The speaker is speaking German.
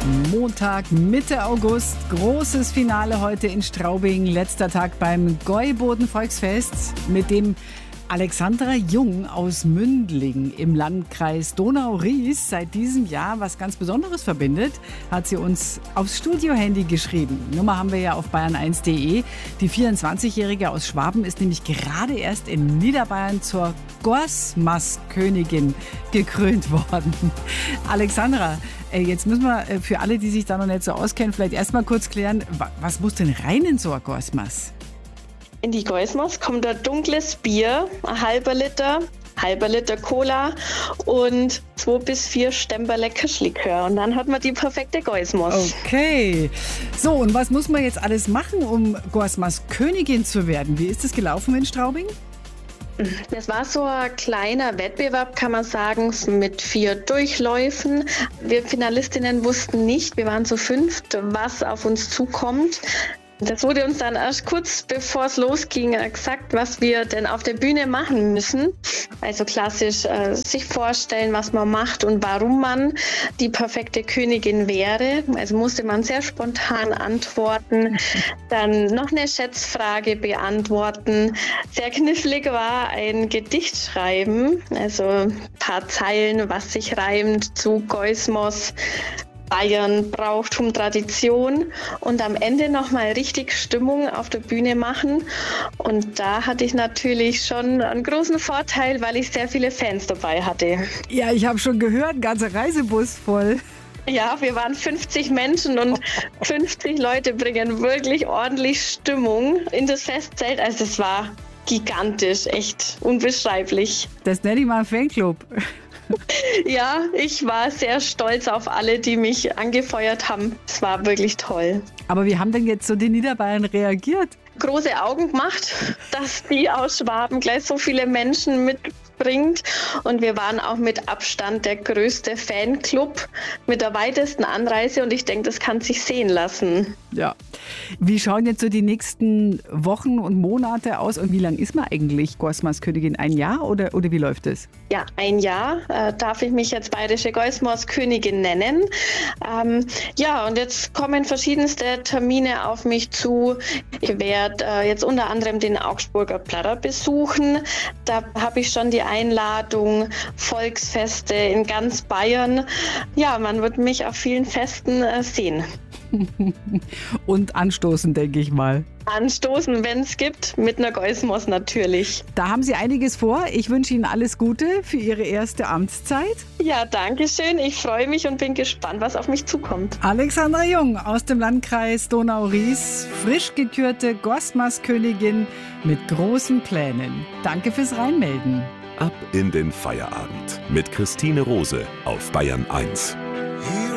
Montag, Mitte August. Großes Finale heute in Straubing. Letzter Tag beim Gäuboden Volksfest, mit dem Alexandra Jung aus Mündling im Landkreis Donau-Ries seit diesem Jahr was ganz Besonderes verbindet, hat sie uns aufs Studiohandy geschrieben. Nummer haben wir ja auf bayern1.de. Die 24-Jährige aus Schwaben ist nämlich gerade erst in Niederbayern zur Gorsmas-Königin gekrönt worden. Alexandra, jetzt müssen wir für alle, die sich da noch nicht so auskennen, vielleicht erst mal kurz klären, was muss denn rein in so ein Gorsmas? In die Gorsmas kommt ein dunkles Bier, ein halber Liter Cola und 2 bis 4 Stemperle Kirschlikör. Und dann hat man die perfekte Gorsmas. Okay. So, und was muss man jetzt alles machen, um Gorsmas Königin zu werden? Wie ist das gelaufen in Straubing? Das war so ein kleiner Wettbewerb, kann man sagen, mit 4 Durchläufen. Wir Finalistinnen wussten nicht, wir waren zu 5, was auf uns zukommt. Das wurde uns dann erst kurz bevor es losging gesagt, was wir denn auf der Bühne machen müssen. Also klassisch sich vorstellen, was man macht und warum man die perfekte Königin wäre. Also musste man sehr spontan antworten, dann noch eine Schätzfrage beantworten. Sehr knifflig war ein Gedicht schreiben, also ein paar Zeilen, was sich reimt zu Gorsmas, Bayern, Brauchtum, Tradition und am Ende nochmal richtig Stimmung auf der Bühne machen. Und da hatte ich natürlich schon einen großen Vorteil, weil ich sehr viele Fans dabei hatte. Ja, ich habe schon gehört, ein ganzer Reisebus voll. Ja, wir waren 50 Menschen und 50 Leute bringen wirklich ordentlich Stimmung in das Festzelt. Also es war gigantisch, echt unbeschreiblich. Das nenne ich mal Fanclub. Ja, ich war sehr stolz auf alle, die mich angefeuert haben. Es war wirklich toll. Aber wie haben denn jetzt so die Niederbayern reagiert? Große Augen gemacht, dass die aus Schwaben gleich so viele Menschen mitbringt. Und wir waren auch mit Abstand der größte Fanclub mit der weitesten Anreise. Und ich denke, das kann sich sehen lassen. Ja. Wie schauen jetzt so die nächsten Wochen und Monate aus? Und wie lang ist man eigentlich Gorsmas Königin? Ein Jahr oder wie läuft es? Ja, ein Jahr darf ich mich jetzt bayerische Gorsmas Königin nennen. Ja, und jetzt kommen verschiedenste Termine auf mich zu. Ich werde jetzt unter anderem den Augsburger Platter besuchen. Da habe ich schon die Einladung, Volksfeste in ganz Bayern. Ja, man wird mich auf vielen Festen sehen. Und anstoßen, denke ich mal. Anstoßen, wenn es gibt, mit einer Gorsmas natürlich. Da haben Sie einiges vor. Ich wünsche Ihnen alles Gute für Ihre erste Amtszeit. Ja, danke schön. Ich freue mich und bin gespannt, was auf mich zukommt. Alexandra Jung aus dem Landkreis Donau-Ries, frisch gekürte Gorsmas-Königin mit großen Plänen. Danke fürs Reinmelden. Ab in den Feierabend mit Christine Rose auf Bayern 1.